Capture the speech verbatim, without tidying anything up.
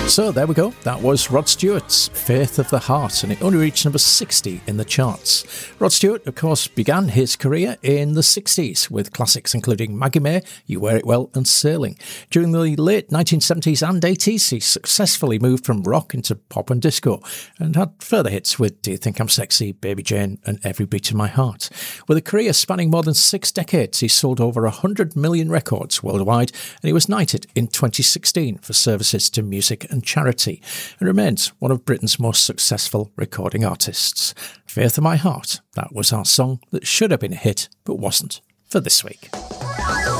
So there we go. That was Rod Stewart's Faith of the Heart, and it only reached number sixty in the charts. Rod Stewart, of course, began his career in the sixties with classics including Maggie May, You Wear It Well and Sailing. During the late nineteen seventies and eighties, he successfully moved from rock into pop and disco and had further hits with Do You Think I'm Sexy, Baby Jane and Every Beat of My Heart. With a career spanning more than six decades, he sold over one hundred million records worldwide, and he was knighted in twenty sixteen for services to music and charity, and remains one of Britain's most successful recording artists. Faith of My Heart, that was our song that should have been a hit, but wasn't, for this week.